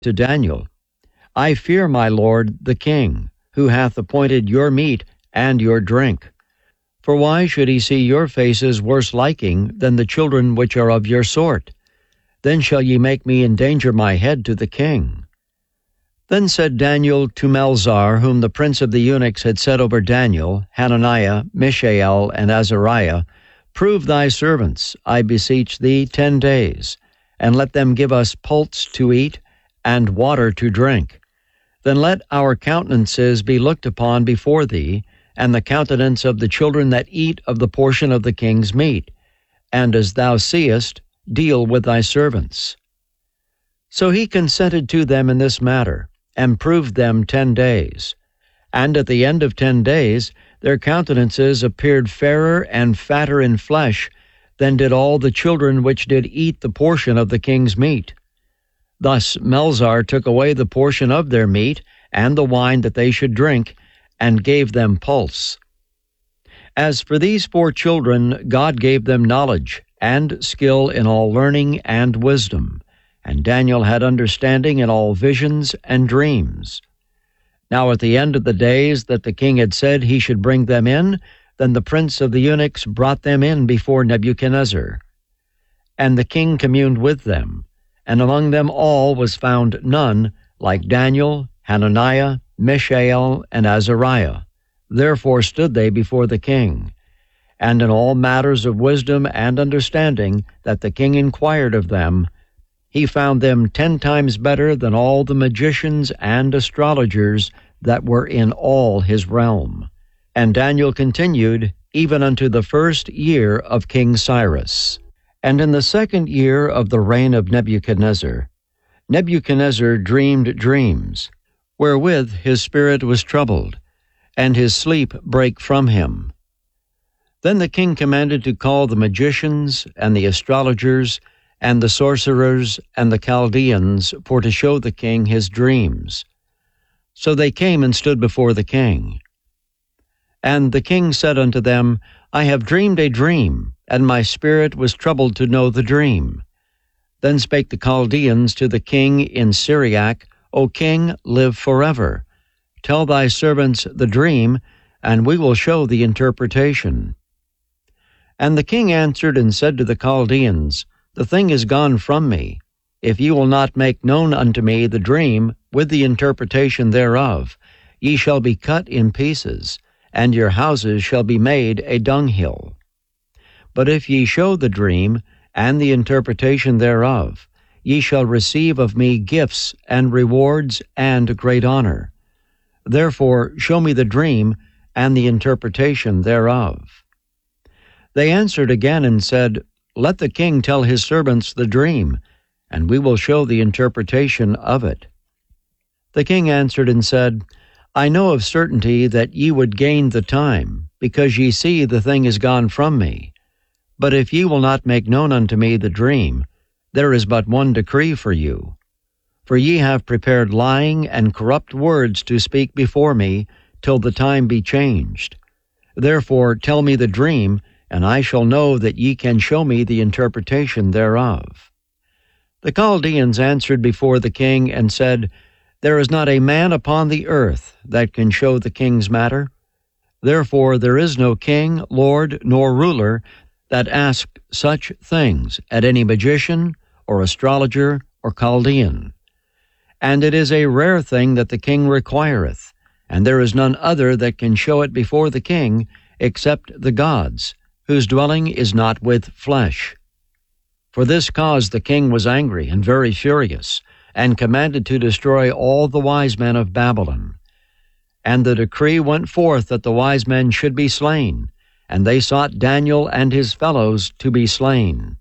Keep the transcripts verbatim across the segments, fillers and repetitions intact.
to Daniel, I fear my lord the king, who hath appointed your meat and your drink. For why should he see your faces worse liking than the children which are of your sort? Then shall ye make me endanger my head to the king. Then said Daniel to Melzar, whom the prince of the eunuchs had set over Daniel, Hananiah, Mishael, and Azariah, Prove thy servants, I beseech thee, ten days, and let them give us pulse to eat, and water to drink. Then let our countenances be looked upon before thee, and the countenance of the children that eat of the portion of the king's meat, and as thou seest, deal with thy servants. So he consented to them in this matter, and proved them ten days. And at the end of ten days their countenances appeared fairer and fatter in flesh than did all the children which did eat the portion of the king's meat. Thus Melzar took away the portion of their meat and the wine that they should drink, and gave them pulse. As for these four children, God gave them knowledge and skill in all learning and wisdom, and Daniel had understanding in all visions and dreams. Now at the end of the days that the king had said he should bring them in, then the prince of the eunuchs brought them in before Nebuchadnezzar. And the king communed with them, and among them all was found none like Daniel, Hananiah, Mishael, and Azariah. Therefore stood they before the king. And in all matters of wisdom and understanding that the king inquired of them, he found them ten times better than all the magicians and astrologers that were in all his realm. And Daniel continued even unto the first year of King Cyrus. And in the second year of the reign of Nebuchadnezzar, Nebuchadnezzar dreamed dreams, wherewith his spirit was troubled, and his sleep brake from him. Then the king commanded to call the magicians and the astrologers and the sorcerers and the Chaldeans, for to show the king his dreams. So they came and stood before the king. And the king said unto them, I have dreamed a dream, and my spirit was troubled to know the dream. Then spake the Chaldeans to the king in Syriac, O king, live forever. Tell thy servants the dream, and we will show the interpretation. And the king answered and said to the Chaldeans, The thing is gone from me. If ye will not make known unto me the dream with the interpretation thereof, ye shall be cut in pieces, and your houses shall be made a dunghill. But if ye show the dream and the interpretation thereof, ye shall receive of me gifts and rewards and great honor. Therefore show me the dream and the interpretation thereof. They answered again and said, Let the king tell his servants the dream, and we will show the interpretation of it. The king answered and said, I know of certainty that ye would gain the time, because ye see the thing is gone from me. But if ye will not make known unto me the dream, there is but one decree for you. For ye have prepared lying and corrupt words to speak before me, till the time be changed. Therefore tell me the dream, and I shall know that ye can show me the interpretation thereof. The Chaldeans answered before the king, and said, There is not a man upon the earth that can show the king's matter. Therefore there is no king, lord, nor ruler that asked such things at any magician, or astrologer, or Chaldean. And it is a rare thing that the king requireth, and there is none other that can show it before the king, except the gods, whose dwelling is not with flesh. For this cause the king was angry and very furious, and commanded to destroy all the wise men of Babylon. And the decree went forth that the wise men should be slain, and they sought Daniel and his fellows to be slain.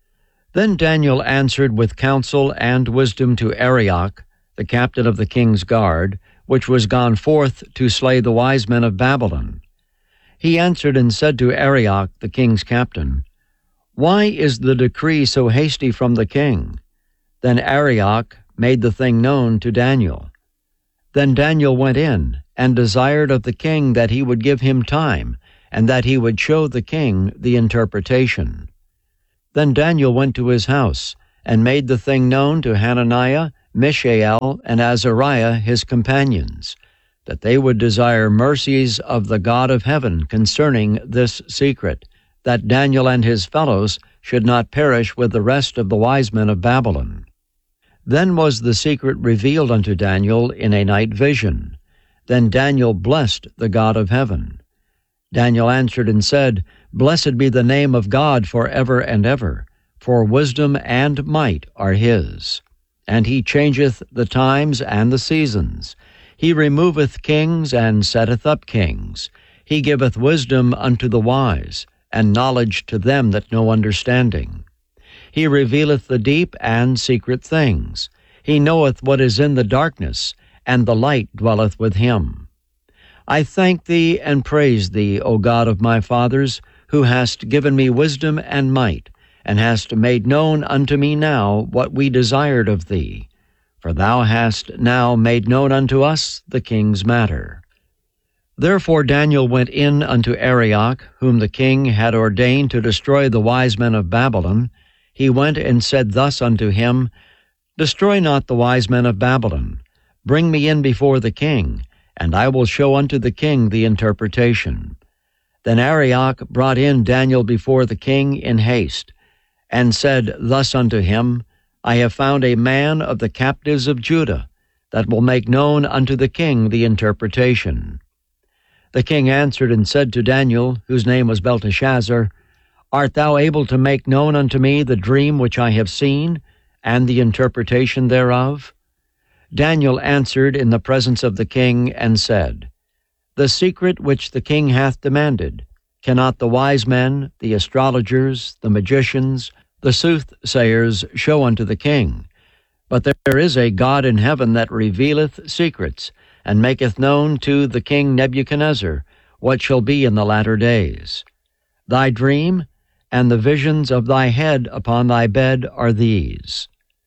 Then Daniel answered with counsel and wisdom to Arioch, the captain of the king's guard, which was gone forth to slay the wise men of Babylon. He answered and said to Arioch, the king's captain, Why is the decree so hasty from the king? Then Arioch made the thing known to Daniel. Then Daniel went in, and desired of the king that he would give him time, and that he would show the king the interpretation. Then Daniel went to his house, and made the thing known to Hananiah, Mishael and Azariah his companions, that they would desire mercies of the God of heaven concerning this secret, that Daniel and his fellows should not perish with the rest of the wise men of Babylon. Then was the secret revealed unto Daniel in a night vision. Then Daniel blessed the God of heaven. Daniel answered and said, Blessed be the name of God for ever and ever, for wisdom and might are his. And he changeth the times and the seasons. He removeth kings and setteth up kings. He giveth wisdom unto the wise, and knowledge to them that know understanding. He revealeth the deep and secret things. He knoweth what is in the darkness, and the light dwelleth with him. I thank thee and praise thee, O God of my fathers, who hast given me wisdom and might, and hast made known unto me now what we desired of thee. For thou hast now made known unto us the king's matter. Therefore Daniel went in unto Arioch, whom the king had ordained to destroy the wise men of Babylon. He went and said thus unto him, Destroy not the wise men of Babylon. Bring me in before the king, and I will show unto the king the interpretation. Then Arioch brought in Daniel before the king in haste, and said thus unto him, I have found a man of the captives of Judah, that will make known unto the king the interpretation. The king answered and said to Daniel, whose name was Belteshazzar, Art thou able to make known unto me the dream which I have seen, and the interpretation thereof? Daniel answered in the presence of the king, and said, The secret which the king hath demanded, cannot the wise men, the astrologers, the magicians, the soothsayers show unto the king? But there is a God in heaven that revealeth secrets, and maketh known to the king Nebuchadnezzar what shall be in the latter days. Thy dream and the visions of thy head upon thy bed are these.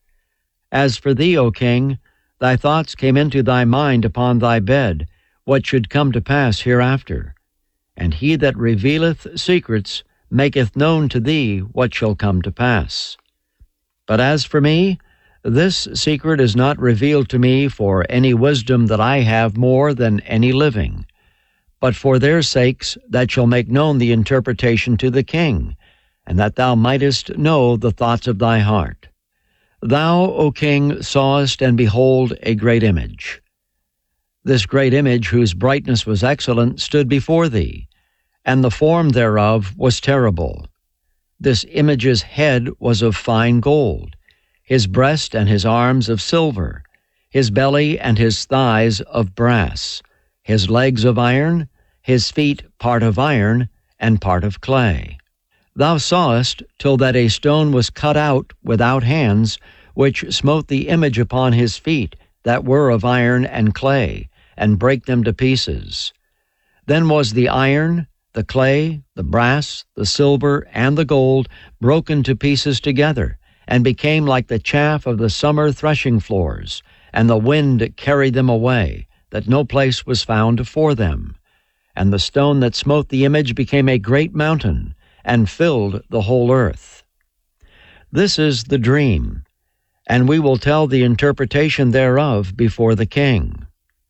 As for thee, O king, thy thoughts came into thy mind upon thy bed, what should come to pass hereafter. And he that revealeth secrets maketh known to thee what shall come to pass. But as for me, this secret is not revealed to me for any wisdom that I have more than any living, but for their sakes that shall make known the interpretation to the king, and that thou mightest know the thoughts of thy heart. Thou, O king, sawest, and behold, a great image. This great image, whose brightness was excellent, stood before thee, and the form thereof was terrible. This image's head was of fine gold, his breast and his arms of silver, his belly and his thighs of brass, his legs of iron, his feet part of iron and part of clay. Thou sawest till that a stone was cut out without hands, which smote the image upon his feet that were of iron and clay, and brake them to pieces. Then was the iron, the clay, the brass, the silver, and the gold broken to pieces together, and became like the chaff of the summer threshing floors, and the wind carried them away, that no place was found for them. And the stone that smote the image became a great mountain, and filled the whole earth. This is the dream, and we will tell the interpretation thereof before the king.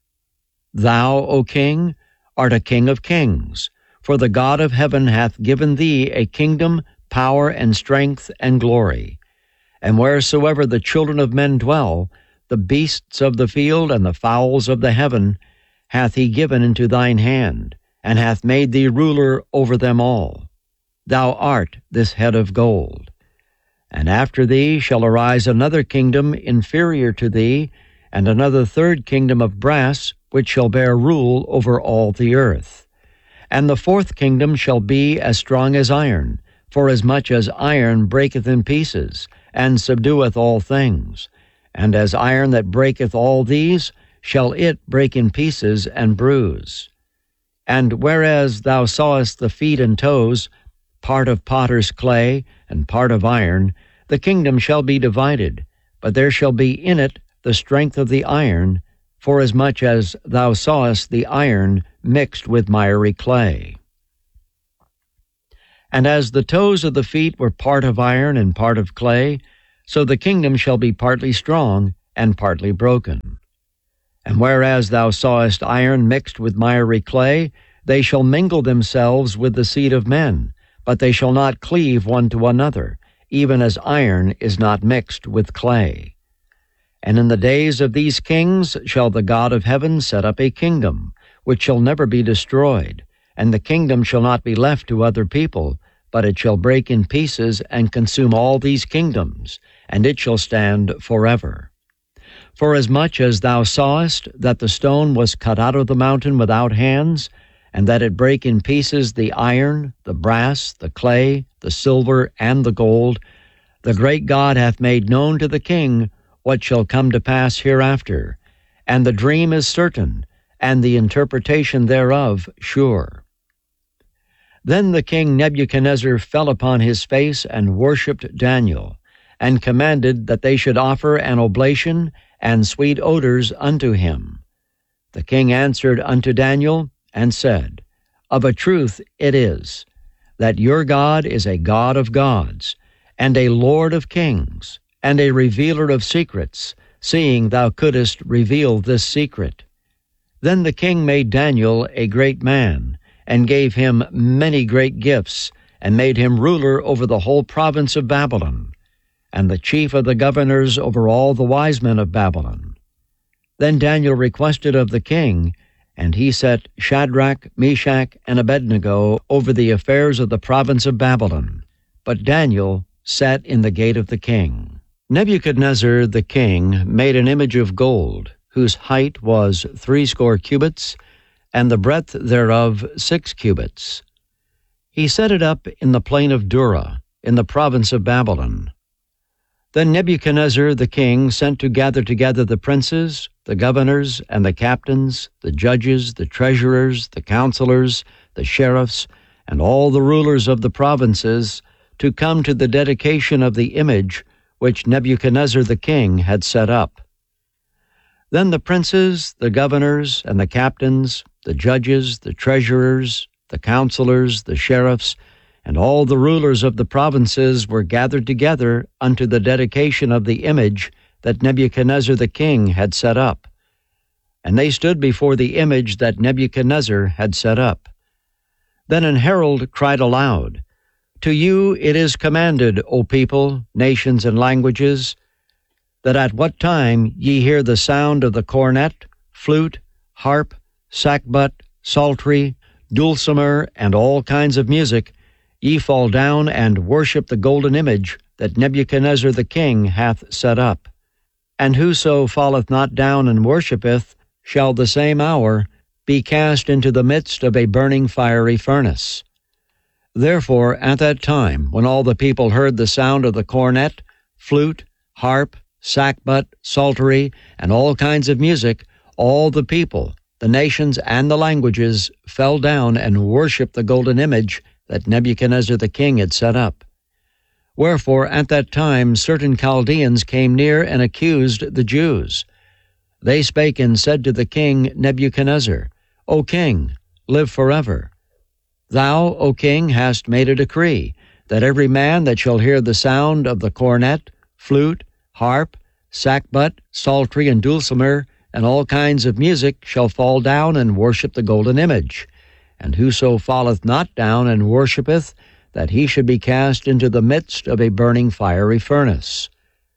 Thou, O king, art a king of kings, for the God of heaven hath given thee a kingdom, power, and strength, and glory. And wheresoever the children of men dwell, the beasts of the field and the fowls of the heaven hath he given into thine hand, and hath made thee ruler over them all. Thou art this head of gold. And after thee shall arise another kingdom inferior to thee, and another third kingdom of brass, which shall bear rule over all the earth. And the fourth kingdom shall be as strong as iron, forasmuch as iron breaketh in pieces, and subdueth all things. And as iron that breaketh all these, shall it break in pieces and bruise. And whereas thou sawest the feet and toes, part of potter's clay, and part of iron, the kingdom shall be divided, but there shall be in it the strength of the iron, forasmuch as thou sawest the iron mixed with miry clay. And as the toes of the feet were part of iron and part of clay, so the kingdom shall be partly strong and partly broken. And whereas thou sawest iron mixed with miry clay, they shall mingle themselves with the seed of men, but they shall not cleave one to another, even as iron is not mixed with clay. And in the days of these kings shall the God of heaven set up a kingdom, which shall never be destroyed, and the kingdom shall not be left to other people, but it shall break in pieces and consume all these kingdoms, and it shall stand forever. Forasmuch as thou sawest that the stone was cut out of the mountain without hands, and that it brake in pieces the iron, the brass, the clay, the silver, and the gold, the great God hath made known to the king what shall come to pass hereafter, and the dream is certain, and the interpretation thereof sure. Then the king Nebuchadnezzar fell upon his face and worshipped Daniel, and commanded that they should offer an oblation and sweet odors unto him. The king answered unto Daniel, and said, Of a truth it is, that your God is a God of gods, and a Lord of kings, and a revealer of secrets, seeing thou couldest reveal this secret. Then the king made Daniel a great man, and gave him many great gifts, and made him ruler over the whole province of Babylon, and the chief of the governors over all the wise men of Babylon. Then Daniel requested of the king, and he set Shadrach, Meshach, and Abednego over the affairs of the province of Babylon. But Daniel sat in the gate of the king. Nebuchadnezzar the king made an image of gold, whose height was threescore cubits, and the breadth thereof six cubits. He set it up in the plain of Dura, in the province of Babylon. Then Nebuchadnezzar the king sent to gather together the princes, the governors, and the captains, the judges, the treasurers, the counselors, the sheriffs, and all the rulers of the provinces, to come to the dedication of the image which Nebuchadnezzar the king had set up. Then the princes, the governors, and the captains, the judges, the treasurers, the counselors, the sheriffs, and all the rulers of the provinces were gathered together unto the dedication of the image that Nebuchadnezzar the king had set up. And they stood before the image that Nebuchadnezzar had set up. Then an herald cried aloud, To you it is commanded, O people, nations, and languages, that at what time ye hear the sound of the cornet, flute, harp, sackbut, psaltery, dulcimer, and all kinds of music, ye fall down and worship the golden image that Nebuchadnezzar the king hath set up. And whoso falleth not down and worshippeth shall the same hour be cast into the midst of a burning fiery furnace. Therefore at that time, when all the people heard the sound of the cornet, flute, harp, sackbut, psaltery, and all kinds of music, all the people, the nations, and the languages fell down and worshipped the golden image that Nebuchadnezzar the king had set up. Wherefore at that time certain Chaldeans came near and accused the Jews. They spake and said to the king Nebuchadnezzar, O king, live forever. Thou, O king, hast made a decree, that every man that shall hear the sound of the cornet, flute, harp, sackbut, psaltery, and dulcimer, and all kinds of music, shall fall down and worship the golden image. And whoso falleth not down and worshippeth, that he should be cast into the midst of a burning fiery furnace.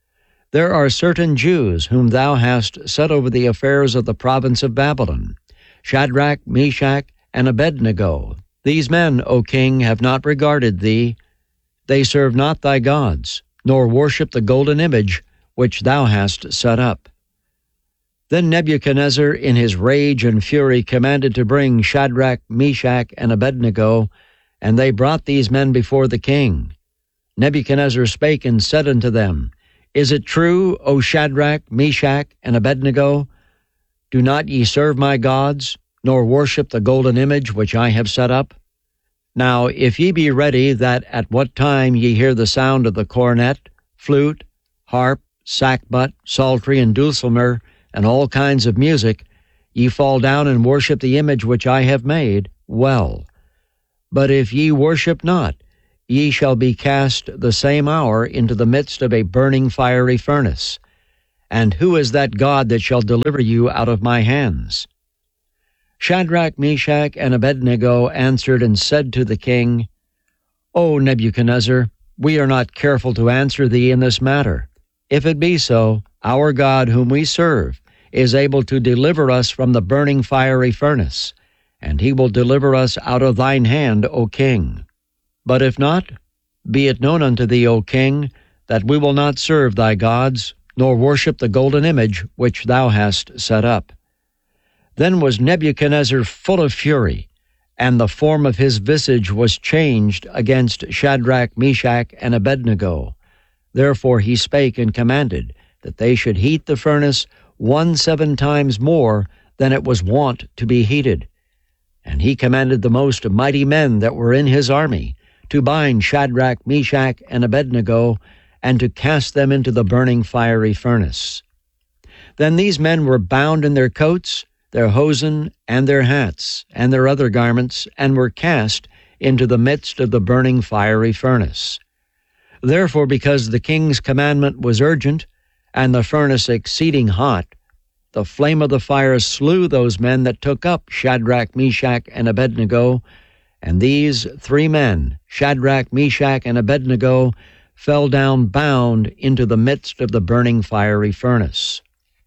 There are certain Jews whom thou hast set over the affairs of the province of Babylon, Shadrach, Meshach, and Abednego. These men, O king, have not regarded thee. They serve not thy gods, nor worship the golden image which thou hast set up. Then Nebuchadnezzar in his rage and fury commanded to bring Shadrach, Meshach, and Abednego, and they brought these men before the king. Nebuchadnezzar spake and said unto them, Is it true, O Shadrach, Meshach, and Abednego? Do not ye serve my gods, nor worship the golden image which I have set up? Now if ye be ready that at what time ye hear the sound of the cornet, flute, harp, sackbut, psaltery, and dulcimer, and all kinds of music, ye fall down and worship the image which I have made, well. But if ye worship not, ye shall be cast the same hour into the midst of a burning fiery furnace. And who is that God that shall deliver you out of my hands? Shadrach, Meshach, and Abednego answered and said to the king, O Nebuchadnezzar, we are not careful to answer thee in this matter. If it be so, our God whom we serve is able to deliver us from the burning fiery furnace, and he will deliver us out of thine hand, O king. But if not, be it known unto thee, O king, that we will not serve thy gods, nor worship the golden image which thou hast set up. Then was Nebuchadnezzar full of fury, and the form of his visage was changed against Shadrach, Meshach, and Abednego. Therefore he spake and commanded that they should heat the furnace one seven times more than it was wont to be heated. And he commanded the most mighty men that were in his army to bind Shadrach, Meshach, and Abednego, and to cast them into the burning fiery furnace. Then these men were bound in their coats, their hosen, and their hats, and their other garments, and were cast into the midst of the burning fiery furnace. Therefore, because the king's commandment was urgent, and the furnace exceeding hot, the flame of the fire slew those men that took up Shadrach, Meshach, and Abednego, and these three men, Shadrach, Meshach, and Abednego, fell down bound into the midst of the burning fiery furnace.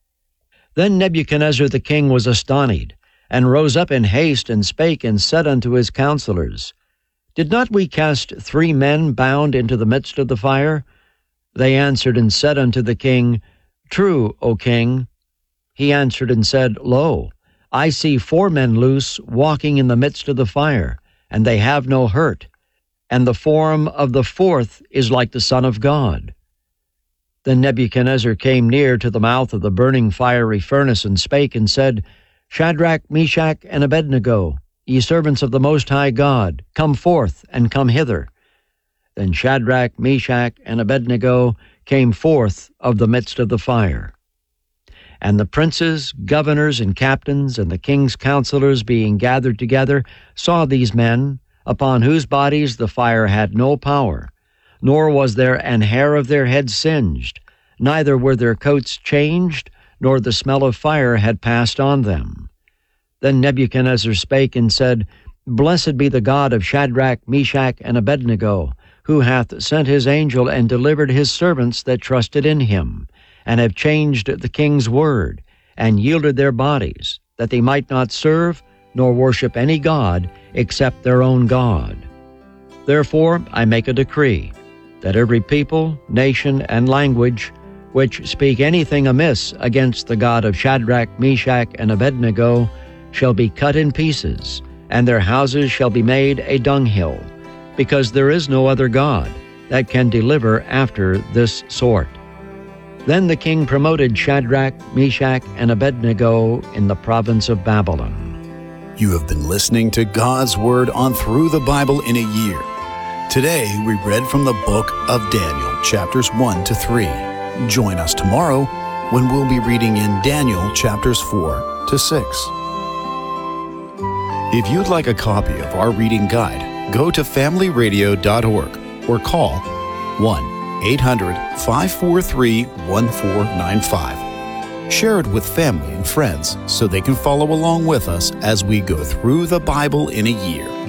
Then Nebuchadnezzar the king was astonished, and rose up in haste, and spake and said unto his counselors, Did not we cast three men bound into the midst of the fire? They answered and said unto the king, True, O king. He answered and said, Lo, I see four men loose, walking in the midst of the fire, and they have no hurt, and the form of the fourth is like the Son of God. Then Nebuchadnezzar came near to the mouth of the burning fiery furnace, and spake and said, Shadrach, Meshach, and Abednego, ye servants of the Most High God, come forth, and come hither. Then Shadrach, Meshach, and Abednego came forth of the midst of the fire. And the princes, governors, and captains, and the king's counselors being gathered together, saw these men, upon whose bodies the fire had no power, nor was there an hair of their heads singed, neither were their coats changed, nor the smell of fire had passed on them. Then Nebuchadnezzar spake and said, Blessed be the God of Shadrach, Meshach, and Abednego, who hath sent his angel and delivered his servants that trusted in him, and have changed the king's word, and yielded their bodies, that they might not serve nor worship any god except their own God. Therefore I make a decree, that every people, nation, and language, which speak anything amiss against the God of Shadrach, Meshach, and Abednego, shall be cut in pieces, and their houses shall be made a dunghill, because there is no other God that can deliver after this sort. Then the king promoted Shadrach, Meshach, and Abednego in the province of Babylon. You have been listening to God's Word on Through the Bible in a Year. Today we read from the book of Daniel, chapters one to three. Join us tomorrow when we'll be reading in Daniel chapters four to six. If you'd like a copy of our reading guide, go to family radio dot org or call one eight hundred, five four three, one four nine five. Share it with family and friends so they can follow along with us as we go through the Bible in a year.